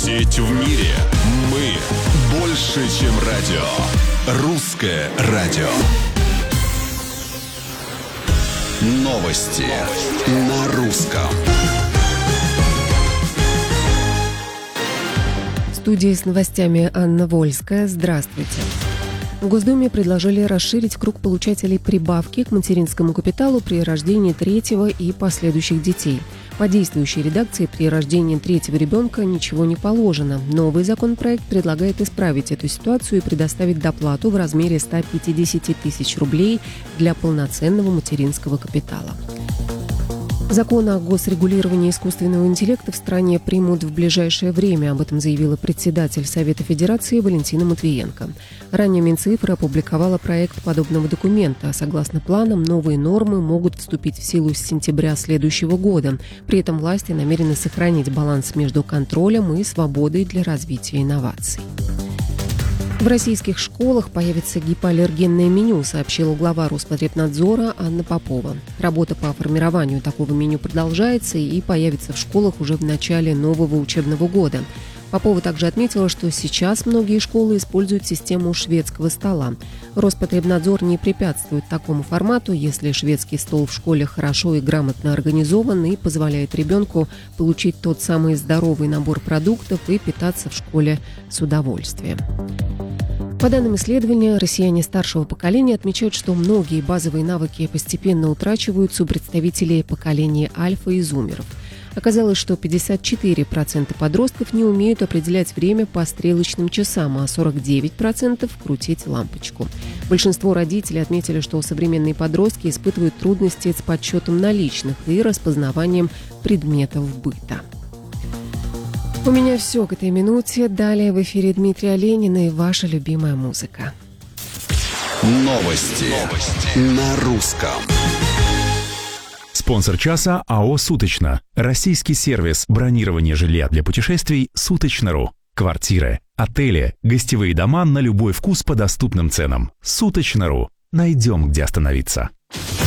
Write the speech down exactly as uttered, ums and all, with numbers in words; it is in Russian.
Сеть в мире. Мы больше, чем радио. Русское радио. Новости на русском. В студии с новостями Анна Вольская. Здравствуйте. В Госдуме предложили расширить круг получателей прибавки к материнскому капиталу при рождении третьего и последующих детей. По действующей редакции при рождении третьего ребенка ничего не положено. Новый законопроект предлагает исправить эту ситуацию и предоставить доплату в размере ста пятидесяти тысяч рублей для полноценного материнского капитала. Закон о госрегулировании искусственного интеллекта в стране примут в ближайшее время. Об этом заявила председатель Совета Федерации Валентина Матвиенко. Ранее Минцифра опубликовала проект подобного документа. Согласно планам, новые нормы могут вступить в силу с сентября следующего года. При этом власти намерены сохранить баланс между контролем и свободой для развития инноваций. В российских школах появится гипоаллергенное меню, сообщила глава Роспотребнадзора Анна Попова. Работа по формированию такого меню продолжается и появится в школах уже в начале нового учебного года. Попова также отметила, что сейчас многие школы используют систему шведского стола. Роспотребнадзор не препятствует такому формату, если шведский стол в школе хорошо и грамотно организован и позволяет ребенку получить тот самый здоровый набор продуктов и питаться в школе с удовольствием. По данным исследования, россияне старшего поколения отмечают, что многие базовые навыки постепенно утрачиваются у представителей поколения альфа и зумеров. Оказалось, что пятьдесят четыре процента подростков не умеют определять время по стрелочным часам, а сорок девять процентов крутить лампочку. Большинство родителей отметили, что современные подростки испытывают трудности с подсчетом наличных и распознаванием предметов быта. У меня все к этой минуте. Далее в эфире Дмитрий Оленин и ваша любимая музыка. Новости, Новости. На русском. Спонсор часа АО «Суточно». Российский сервис бронирования жилья для путешествий «Суточно.ру». Квартиры, отели, гостевые дома на любой вкус по доступным ценам. «Суточно.ру». Найдем, где остановиться.